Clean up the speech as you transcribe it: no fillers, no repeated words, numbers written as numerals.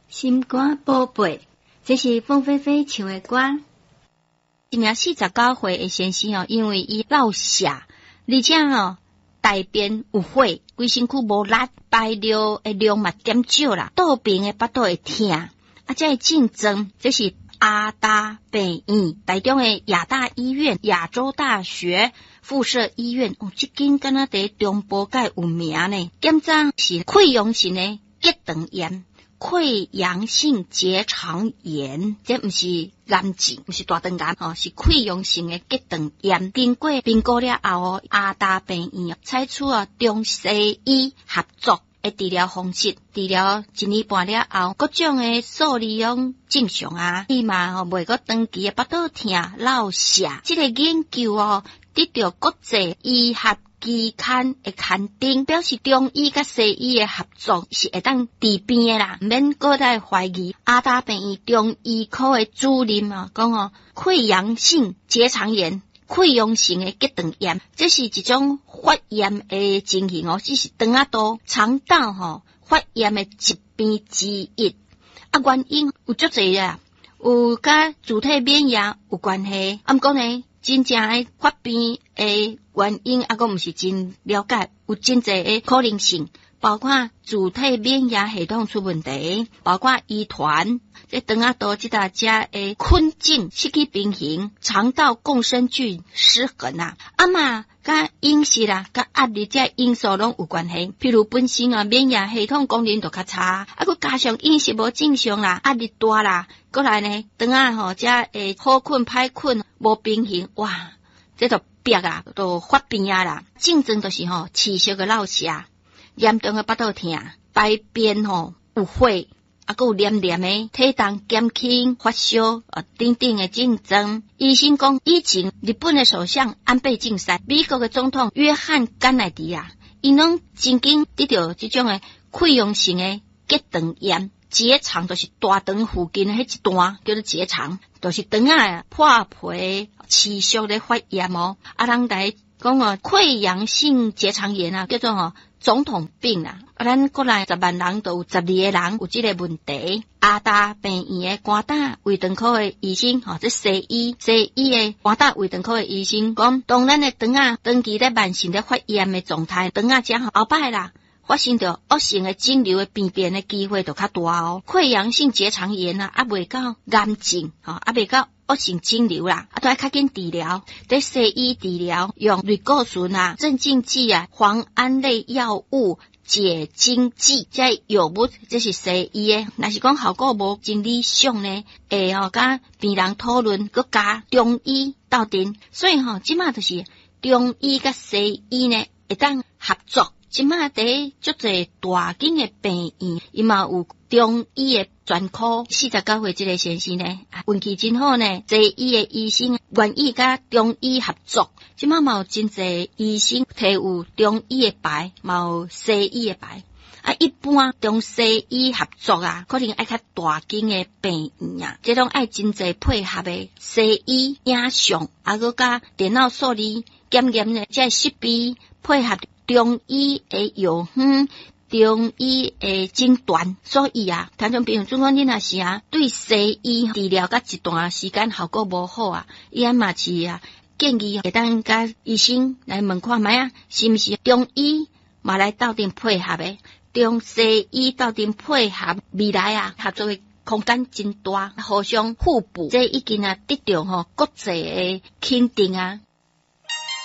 心肝宝贝，这是凤飞飞唱的歌。一名49岁的先生因为伊老舍，而且大便有火，规身躯无力，排尿的量嘛减少啦，倒边的巴肚会痛，这会症状，这是阿达病院台中的亚大医院、亚洲大学附设医院，这间敢若在中部界有名呢。检查是溃疡性的结肠炎。溃疡性结肠炎，这不是癌症，不是大肠癌是溃疡性的结肠炎。经过评估了后，阿达病院采取中西医合作的治疗方式，治疗1年半了后，各种的数理用正常伊嘛袂个长期的巴肚痛、落瀉。这个研究得到国际医学期刊的刊登，表示中医甲西医的合作是会当治病的啦，免搁再怀疑。阿达病院中医科的主任讲溃疡性结肠炎、溃疡性的结肠炎，这是一种发炎的情形这是肠仔肚、肠道发炎的疾病之一。原因有足侪啦，有甲自体免疫有关系，不过呢，真正的发病的原因还毋是真了解，有真侪的可能性，包括自体免疫系统出问题，包括遗传，这肠仔肚这大家的困境失去平衡，肠道共生菌失衡嘛，甲饮食啦，甲压力这因素拢有关系。譬如本身免疫系统功能就较差，佮加上饮食无正常啦，压力大啦，过来呢，肠仔这会好困歹困无平衡，哇，这就憋就发病啦。症状就是持续的落瀉，严重的巴肚痛，排便有火。还有黏黏的体重减轻、发烧等等的症状。医生讲，以前日本的首相安倍晋三、美国的总统约翰甘乃迪因拢曾经得到这种的溃疡性的结肠炎。结肠就是大肠附近的迄一段叫做结肠，就是肠仔破皮持续的发炎人来讲溃疡性结肠炎叫做总统病咱国内10万人都有12个人有这个问题。阿达病院的肝胆胃肠科的医生这西医的肝胆胃肠科的医生讲，当咱的肠仔长期在慢性的发炎的状态，肠仔这后摆啦发生着恶性的肿瘤的病变的机会就较大溃疡性结肠炎未到癌症未到恶性肿瘤啦，都要较紧治疗。在西医治疗用类固醇镇静剂磺胺类药物、解经剂这药物，这是西医的。若是讲效果无真理想呢，会甲病人讨论，佮加中医斗阵。所以即马就是中医甲西医呢会当合作。即马伫足侪大间的病院，伊嘛有中医的专科。49岁这个先生呢，运气真好呢，西医的医生愿意甲中医合作。即马嘛有真侪医生摕有中医的牌，嘛有西医的牌。一般中西医合作可能爱较大间的病院这种爱真侪配合的西医影像，佮加电脑数理检验的这设备配合中医的药方、中医的诊断，所以听众朋友，如果你若是对西医治疗到一段时间效果无好伊嘛是建议会当甲医生来问看卖是毋是中医嘛来斗阵配合的，中西医斗阵配合，未来合作的空间真大，互相互补，这已经得到国际的肯定